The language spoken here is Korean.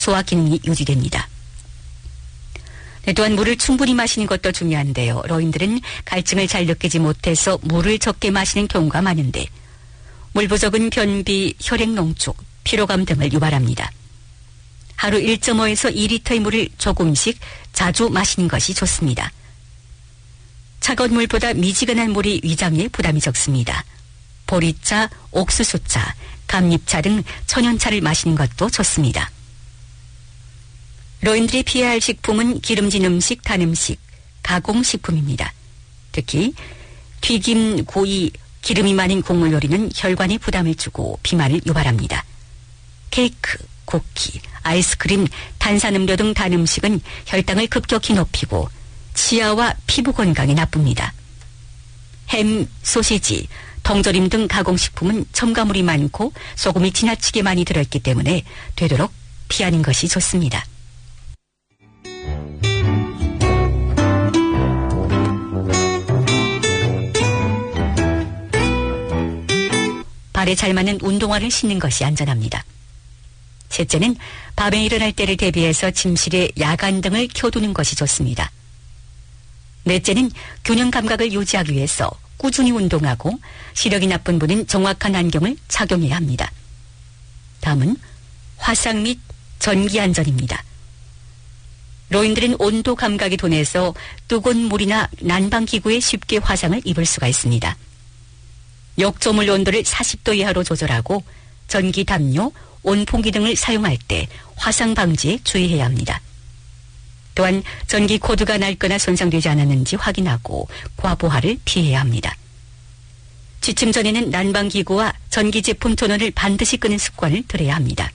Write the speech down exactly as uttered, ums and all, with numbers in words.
소화 기능이 유지됩니다. 네, 또한 물을 충분히 마시는 것도 중요한데요. 노인들은 갈증을 잘 느끼지 못해서 물을 적게 마시는 경우가 많은데 물 부족은 변비, 혈액 농축, 피로감 등을 유발합니다. 하루 일 점 오에서 이 리터의 물을 조금씩 자주 마시는 것이 좋습니다. 차가운 물보다 미지근한 물이 위장에 부담이 적습니다. 보리차, 옥수수차, 감잎차 등 천연차를 마시는 것도 좋습니다. 노인들이 피해야 할 식품은 기름진 음식, 단 음식, 가공식품입니다. 특히 튀김, 구이, 기름이 많은 국물 요리는 혈관에 부담을 주고 비만을 유발합니다. 케이크, 쿠키, 아이스크림, 탄산음료 등 단 음식은 혈당을 급격히 높이고 치아와 피부 건강에 나쁩니다. 햄, 소시지, 통조림 등 가공식품은 첨가물이 많고 소금이 지나치게 많이 들어있기 때문에 되도록 피하는 것이 좋습니다. 발에 잘 맞는 운동화를 신는 것이 안전합니다. 셋째는 밤에 일어날 때를 대비해서 침실에 야간 등을 켜두는 것이 좋습니다. 넷째는 균형 감각을 유지하기 위해서 꾸준히 운동하고 시력이 나쁜 분은 정확한 안경을 착용해야 합니다. 다음은 화상 및 전기 안전입니다. 노인들은 온도 감각이 둔해서 뜨거운 물이나 난방기구에 쉽게 화상을 입을 수가 있습니다. 욕조물 온도를 사십 도 이하로 조절하고 전기 담요, 온풍기 등을 사용할 때 화상 방지에 주의해야 합니다. 또한 전기 코드가 낡거나 손상되지 않았는지 확인하고 과부하를 피해야 합니다. 취침 전에는 난방기구와 전기 제품 전원을 반드시 끄는 습관을 들여야 합니다.